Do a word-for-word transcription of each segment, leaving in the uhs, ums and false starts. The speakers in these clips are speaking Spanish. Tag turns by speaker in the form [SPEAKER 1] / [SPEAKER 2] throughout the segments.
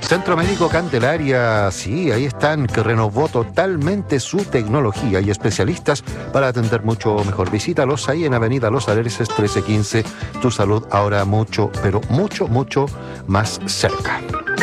[SPEAKER 1] Centro Médico Candelaria, sí, ahí están, que renovó totalmente su tecnología y especialistas para atender mucho mejor. Visítalos ahí en Avenida Los Alerces trece quince. Tu salud ahora mucho, pero mucho, mucho más cerca.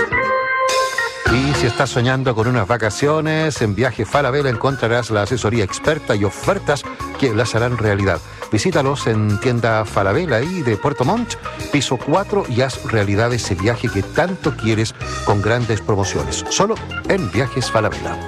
[SPEAKER 1] Y si estás soñando con unas vacaciones, en Viaje Falabella encontrarás la asesoría experta y ofertas que las harán realidad. Visítalos en tienda Falabella ahí de Puerto Montt, piso cuatro, y haz realidad ese viaje que tanto quieres con grandes promociones. Solo en Viajes Falabella.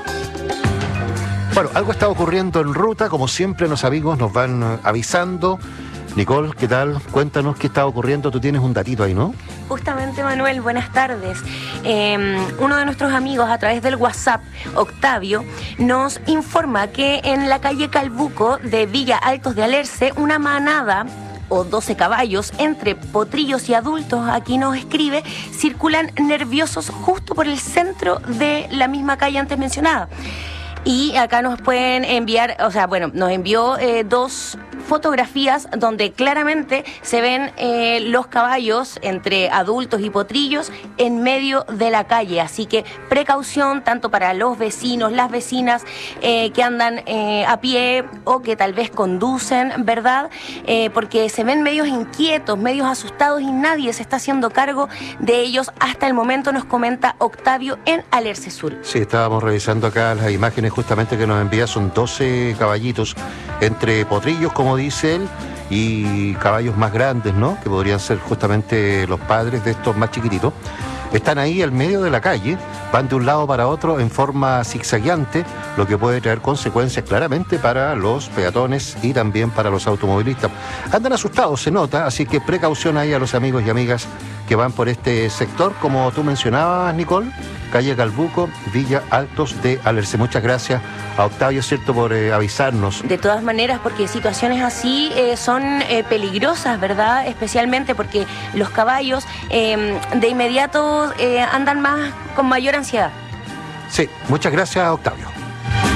[SPEAKER 1] Bueno, algo está ocurriendo en ruta, como siempre los amigos nos van avisando. Nicole, ¿qué tal? Cuéntanos qué está ocurriendo. Tú tienes un datito ahí, ¿no?
[SPEAKER 2] Justamente, Manuel, buenas tardes. Eh, uno de nuestros amigos a través del WhatsApp, Octavio, nos informa que en la calle Calbuco de Villa Altos de Alerce, una manada o doce caballos entre potrillos y adultos, aquí nos escribe, circulan nerviosos justo por el centro de la misma calle antes mencionada. Y acá nos pueden enviar, o sea, bueno, nos envió eh, dos fotografías donde claramente se ven eh, los caballos entre adultos y potrillos en medio de la calle. Así que precaución tanto para los vecinos, las vecinas eh, que andan eh, a pie o que tal vez conducen, ¿verdad? Eh, porque se ven medios inquietos, medios asustados y nadie se está haciendo cargo de ellos hasta el momento, nos comenta Octavio en Alerce Sur.
[SPEAKER 1] Sí, estábamos revisando acá las imágenes justamente que nos envía, son doce caballitos entre potrillos, como dice él, y caballos más grandes, ¿no? Que podrían ser justamente los padres de estos más chiquititos. Están ahí al medio de la calle, van de un lado para otro en forma zigzagueante, lo que puede traer consecuencias claramente para los peatones y también para los automovilistas. Andan asustados, se nota, así que precaución ahí a los amigos y amigas que van por este sector, como tú mencionabas, Nicole, calle Calbuco, Villa Altos de Alerce. Muchas gracias a Octavio, ¿cierto?, por eh, avisarnos.
[SPEAKER 2] De todas maneras, porque situaciones así eh, son eh, peligrosas, ¿verdad? Especialmente porque los caballos eh, de inmediato eh, andan más con mayor ansiedad.
[SPEAKER 1] Sí, muchas gracias, Octavio.